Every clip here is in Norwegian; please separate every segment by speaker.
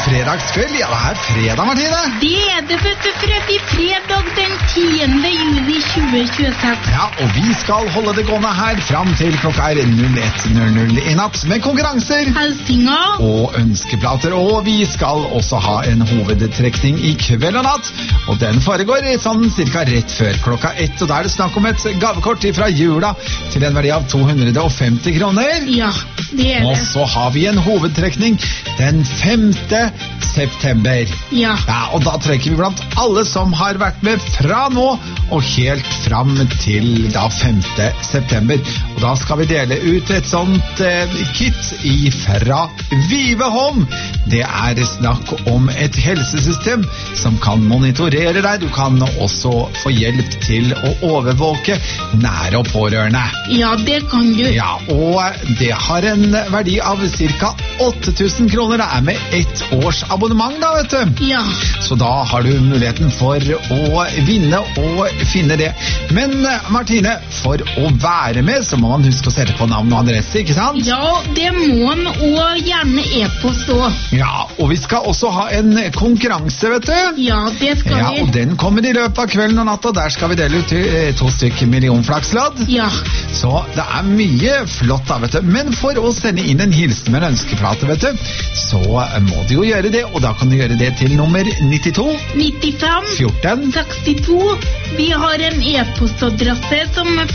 Speaker 1: fredagskveld. Ja, det er fredag, Martine.
Speaker 2: Det er det, vet du, Freddy. Fredag den 10. juli 2026.
Speaker 1: Ja, og vi skal holde det gående her fram til klokka er 01:00 i natt med konkurranser.
Speaker 2: Hilsinger.
Speaker 1: Og ønskeplater, og vi skal også ha en hovedtrekning i kveld og natt. Og den foregår sånn cirka rett før klokka 1, og da er det snakk om et gavekort fra jula til en verdi av 250 kroner.
Speaker 2: Ja, det er
Speaker 1: Og
Speaker 2: det.
Speaker 1: så har vi en hovedtrekning den 5. september.
Speaker 2: Ja.
Speaker 1: Og da trekker vi blant alle som har vært med fra nå og helt fram til da 5. september. Og da skal vi dele ut et sånt kit fra Vive Home. Det er snakk om et helsesystem som kan monitorere deg. Du kan også få hjelp til å overvåke nære og pårørende.
Speaker 2: Ja, det kan du.
Speaker 1: Ja, og det har en verdi av ca. 8000 kroner. Det er med 1 års abonnement da, vet du.
Speaker 2: Ja.
Speaker 1: Så da har du muligheten for å vinne og finne det. Men Martine, for å være med så må man huske å sette på navn og adresse, ikke sant?
Speaker 2: Ja, det må man, og gjerne e-post også.
Speaker 1: Ja, og vi skal også ha en konkurranse, vet du.
Speaker 2: Ja, det skal
Speaker 1: Ja,
Speaker 2: vi.
Speaker 1: og den kommer i løpet av kvelden og natta. Der skal vi dele ut 2 stykker millionflakslodd.
Speaker 2: Ja.
Speaker 1: Så det er mye flott da, vet du. Men for å sende inn en hilsen med en ønskeplate, vet du, så må du jo gjøre det, og da kan du gjøre det til nummer 92
Speaker 2: 95
Speaker 1: 14.
Speaker 2: 62. Vi har en e-postadresse som er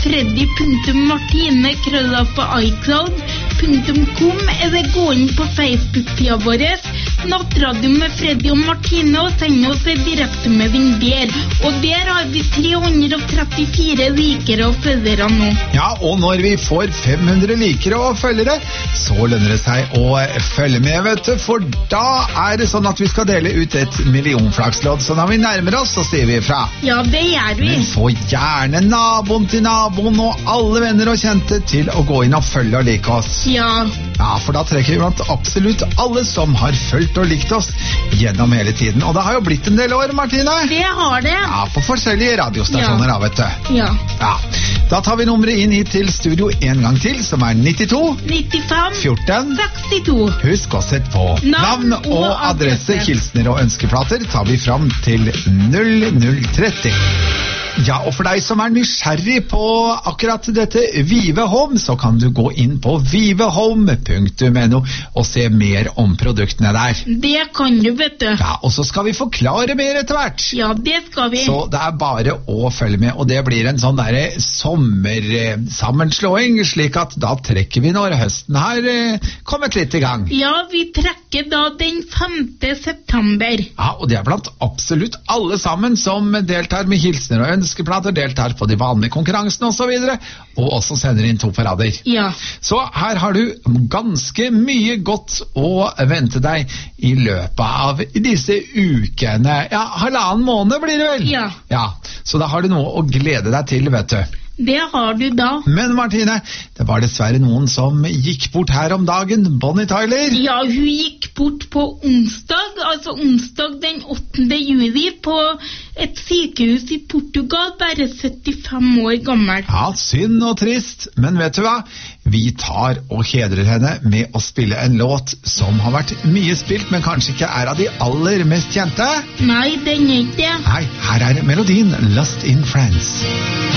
Speaker 2: freddy.martine@icloud.com, eller gå inn på Facebook-tida vår Nattradio med Freddy og Martine og send oss en direktemelding der. Og der har vi 334 likere og følgere nå.
Speaker 1: Ja, og når vi får 500 likere og følgere, så lønner det seg å følge med, vet du, for da er det sånn at vi skal dele ut et millionflakslodd, så når vi nærmer oss, så sier vi ifra.
Speaker 2: Ja, det gjør vi.
Speaker 1: Men få gjerne naboen til naboen og alle venner og kjente til å gå inn og følge og like oss.
Speaker 2: Ja,
Speaker 1: Ja, for da trekker vi blant absolutt alle som har følt og likt oss gjennom hele tiden. Og det har jo blitt en del år, Martine.
Speaker 2: det har det.
Speaker 1: Ja, på forskjellige radiostasjoner da, vet du.
Speaker 2: Ja.
Speaker 1: Ja, da tar vi nummeret inn hit til studio en gang til, som er 92
Speaker 2: 95
Speaker 1: 14.
Speaker 2: 62.
Speaker 1: Husk å sette på navn og adresse, hilsener og ønskeplater tar vi fram til 0030. Ja, og for deg som er nysgjerrig på akkurat dette Vive Home, så kan du gå inn på vivehome.no og se mer om produktene der.
Speaker 2: Det kan du, vet du.
Speaker 1: Ja, og så skal vi forklare mer etter hvert.
Speaker 2: Ja, det skal vi.
Speaker 1: Så det er bare å følge med, og det blir en sånn der sommersammenslåing, slik at da trekker vi når høsten har kommet litt i gang.
Speaker 2: Ja, vi trekker da den 5. september.
Speaker 1: Ja, og det er blant absolutt alle sammen som deltar med hilsener og ønskeplater, deltar på de vanlige konkurransene og så videre, og også sender inn 2 på rader.
Speaker 2: Ja.
Speaker 1: Så her har du ganske mye godt å vente deg i løpet av disse ukene. Ja, 1,5 måned blir det vel?
Speaker 2: Ja.
Speaker 1: Ja, så da har du noe å glede deg til, vet du.
Speaker 2: Det har du da.
Speaker 1: Men Martine, det var dessverre noen som gikk bort her om dagen. Bonnie Tyler.
Speaker 2: Ja, hun gikk bort på onsdag, altså onsdag den 8. juli, på et sykehus i Portugal, bare 75 år gammel.
Speaker 1: Ja, synd og trist, men vet du hva? Vi tar og hedrer henne med å spille en låt som har vært mye spilt, men kanskje ikke er av de aller mest kjente.
Speaker 2: Nei, den er ikke det.
Speaker 1: Nei, her er melodien Lost in France.